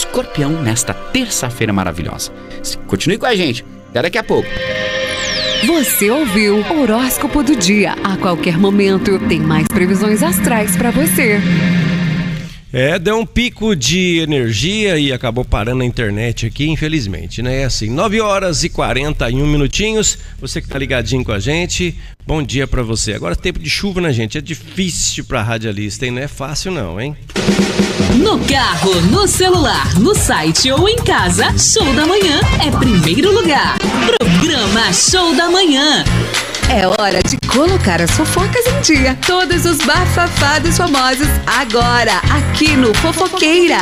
Escorpião nesta terça-feira maravilhosa. Continue com a gente, até daqui a pouco. Você ouviu o Horóscopo do Dia. A qualquer momento tem mais previsões astrais para você. Deu um pico de energia e acabou parando a internet aqui, infelizmente, né? É assim, 9h41. Você que tá ligadinho com a gente, bom dia pra você. Agora, tempo de chuva, né, gente? É difícil pra radialista, hein? Não é fácil não, hein? No carro, no celular, no site ou em casa, Show da Manhã é primeiro lugar. Programa Show da Manhã. É hora de colocar as fofocas em dia. Todos os bafafados famosos agora, aqui no Fofoqueira.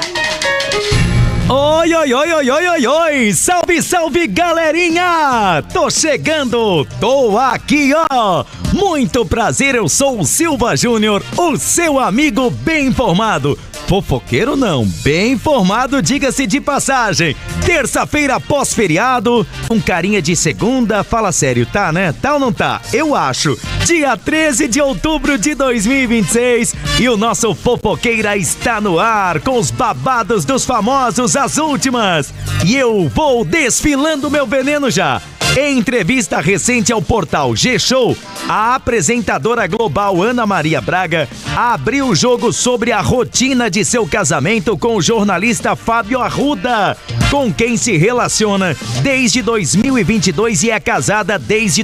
Oi, oi, oi, oi, oi, oi, oi! Salve, salve, galerinha! Tô chegando, tô aqui, ó! Muito prazer, eu sou o Silva Júnior, o seu amigo bem informado. Fofoqueiro não, bem informado, diga-se de passagem. Terça-feira pós-feriado, um carinha de segunda, fala sério, tá, né? Tá ou não tá? Eu acho. Dia 13 de outubro de 2026 e o nosso Fofoqueira está no ar com os babados dos famosos, as últimas. E eu vou desfilando meu veneno já. Em entrevista recente ao portal G-Show, a apresentadora global Ana Maria Braga abriu o jogo sobre a rotina de seu casamento com o jornalista Fábio Arruda, com quem se relaciona desde 2022 e é casada desde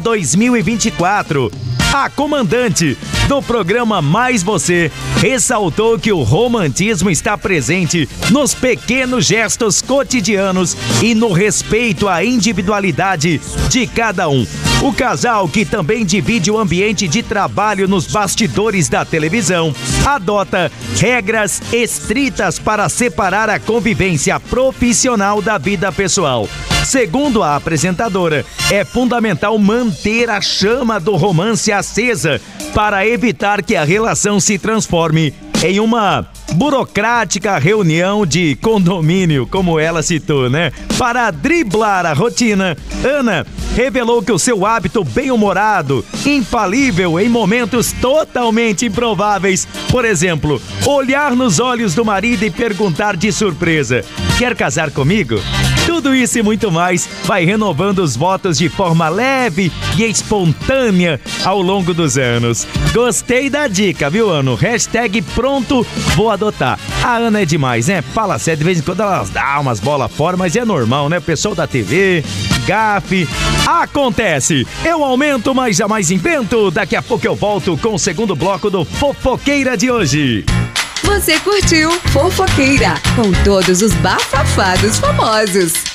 2024. A comandante do programa Mais Você ressaltou que o romantismo está presente nos pequenos gestos cotidianos e no respeito à individualidade de cada um. O casal, que também divide o ambiente de trabalho nos bastidores da televisão, adota regras estritas para separar a convivência profissional da vida pessoal. Segundo a apresentadora, é fundamental manter a chama do romance acesa para evitar que a relação se transforme em uma burocrática reunião de condomínio, como ela citou, né? Para driblar a rotina, Ana revelou que o seu hábito bem-humorado, infalível em momentos totalmente improváveis, por exemplo, olhar nos olhos do marido e perguntar de surpresa: quer casar comigo? Tudo isso e muito mais vai renovando os votos de forma leve e espontânea ao longo dos anos. Gostei da dica, viu, Ano? Hashtag pronto, vou adotar. A Ana é demais, né? Fala sério, de vez em quando ela dá umas bolas fora, mas é normal, né? Pessoal da TV, gafe, acontece. Eu aumento, mas jamais invento. Daqui a pouco eu volto com o segundo bloco do Fofoqueira de hoje. Você curtiu Fofoqueira, com todos os bafafados famosos.